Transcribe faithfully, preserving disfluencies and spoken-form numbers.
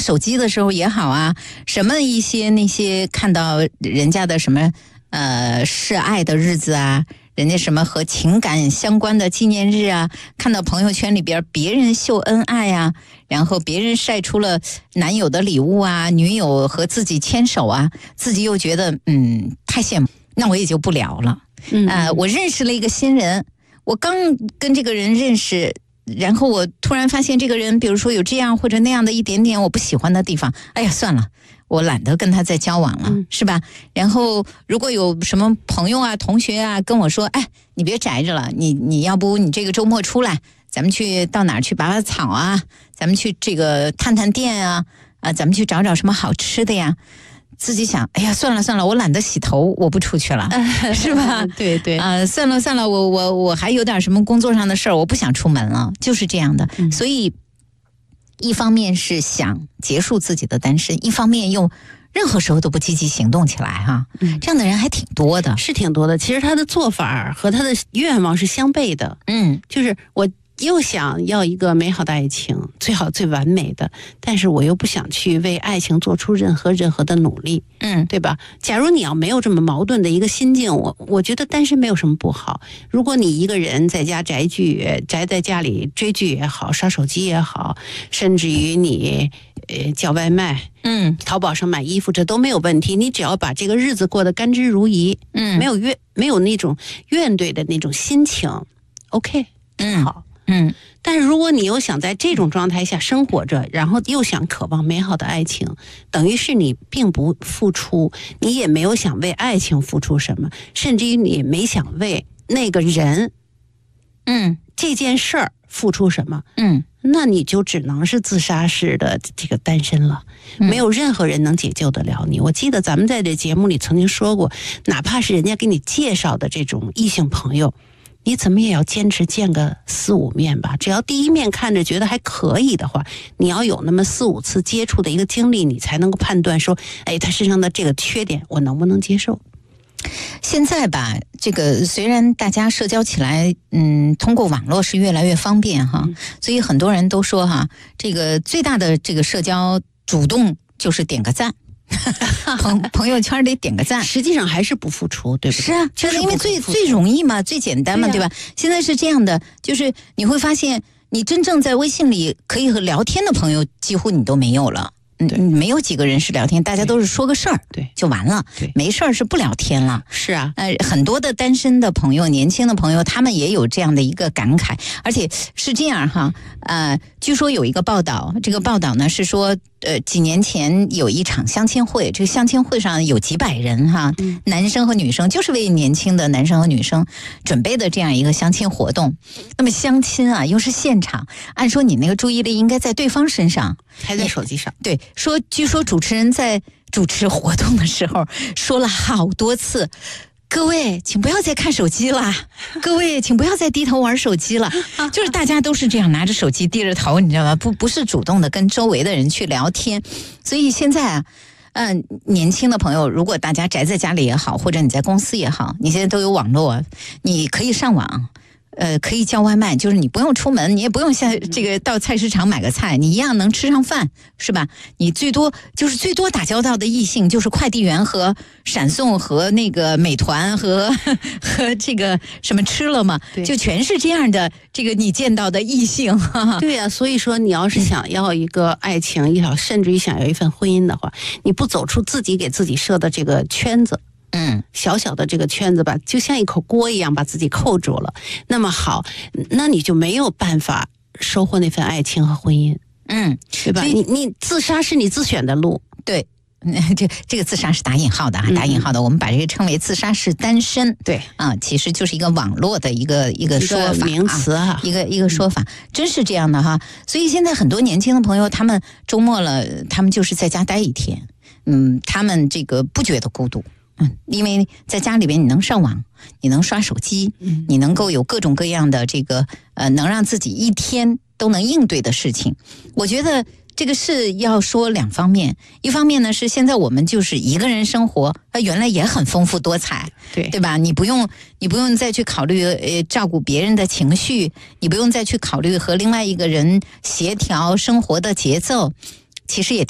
手机的时候也好啊，什么一些那些看到人家的什么呃示爱的日子啊，人家什么和情感相关的纪念日啊，看到朋友圈里边别人秀恩爱啊，然后别人晒出了男友的礼物啊，女友和自己牵手啊，自己又觉得嗯太羡慕，那我也就不聊了。嗯，呃，我认识了一个新人，我刚跟这个人认识，然后我突然发现这个人，比如说有这样或者那样的一点点我不喜欢的地方，哎呀，算了，我懒得跟他再交往了，嗯、是吧？然后如果有什么朋友啊、同学啊跟我说，哎，你别宅着了，你你要不你这个周末出来，咱们去到哪儿去拔拔草啊，咱们去这个探探店啊，啊，咱们去找找什么好吃的呀。自己想，哎呀，算了算了，我懒得洗头，我不出去了，是吧？ 对对， 啊、呃，算了算了，我我我还有点什么工作上的事儿，我不想出门了，就是这样的。嗯、所以，一方面是想结束自己的单身，一方面又任何时候都不积极行动起来哈。嗯、这样的人还挺多的， 是挺多的。其实他的做法和他的愿望是相悖的。嗯，就是我。又想要一个美好的爱情，最好最完美的，但是我又不想去为爱情做出任何任何的努力，嗯，对吧？假如你要没有这么矛盾的一个心境，我我觉得单身没有什么不好。如果你一个人在家宅剧，宅在家里追剧也好，刷手机也好，甚至于你呃叫外卖，嗯，淘宝上买衣服，这都没有问题。你只要把这个日子过得甘之如饴，嗯，没有怨没有那种怨怼的那种心情 ，OK， 嗯，好。嗯，但是如果你又想在这种状态下生活着，然后又想渴望美好的爱情，等于是你并不付出，你也没有想为爱情付出什么，甚至于你也没想为那个人，嗯，这件事儿付出什么，嗯，那你就只能是自杀式的这个单身了，没有任何人能解救得了你。我记得咱们在这节目里曾经说过，哪怕是人家给你介绍的这种异性朋友，你怎么也要坚持见个四五面吧，只要第一面看着觉得还可以的话，你要有那么四五次接触的一个经历，你才能够判断说，哎，他身上的这个缺点我能不能接受。 现在吧，这个虽然大家社交起来，嗯，通过网络是越来越方便哈，嗯、所以很多人都说哈，这个最大的这个社交主动就是点个赞。朋朋友圈得点个赞， 实际上还是不付出，对不对？ 是啊，就是因为最最容易嘛，最简单嘛，对吧？现在是这样的，就是你会发现，你真正在微信里可以和聊天的朋友，几乎你都没有了。嗯，没有几个人是聊天，大家都是说个事儿，对，就完了，对，没事儿是不聊天了。 是啊， 呃，很多的单身的朋友、年轻的朋友，他们也有这样的一个感慨，而且是这样哈，呃，据说有一个报道，这个报道呢是说，呃，几年前有一场相亲会，这个相亲会上有几百人哈，嗯、男生和女生，就是为年轻的男生和女生准备的这样一个相亲活动。那么相亲啊，又是现场，按说你那个注意力应该在对方身上， 还在手机上， 对。说，据说主持人在主持活动的时候说了好多次，各位请不要再看手机了，各位请不要再低头玩手机了，就是大家都是这样拿着手机低着头，你知道吗？不不是主动的跟周围的人去聊天。所以现在啊，嗯、呃，年轻的朋友，如果大家宅在家里也好，或者你在公司也好，你现在都有网络，你可以上网。呃，可以叫外卖，就是你不用出门，你也不用像这个到菜市场买个菜，你一样能吃上饭，是吧？你最多就是最多打交道的异性就是快递员和闪送和那个美团和和这个什么吃了嘛，就全是这样的这个你见到的异性。 对呀、啊，所以说你要是想要一个爱情，也好，甚至于想要一份婚姻的话，你不走出自己给自己设的这个圈子。嗯，小小的这个圈子吧，就像一口锅一样把自己扣住了。那么好，那你就没有办法收获那份爱情和婚姻，嗯，对吧？你你自杀是你自选的路， 对，这这个自杀是打引号的啊，打引号的，嗯、我们把这个称为自杀式单身， 对啊，其实就是一个网络的一个一个说法名词哈、 啊，一个一个说法，嗯、真是这样的哈。所以现在很多年轻的朋友，他们周末了，他们就是在家待一天，嗯，他们这个不觉得孤独。嗯，因为在家里边你能上网，你能刷手机，嗯、你能够有各种各样的这个呃，能让自己一天都能应对的事情。我觉得这个是要说两方面，一方面呢是现在我们就是一个人生活，呃，原来也很丰富多彩， 对对吧？你不用你不用再去考虑呃照顾别人的情绪，你不用再去考虑和另外一个人协调生活的节奏，其实也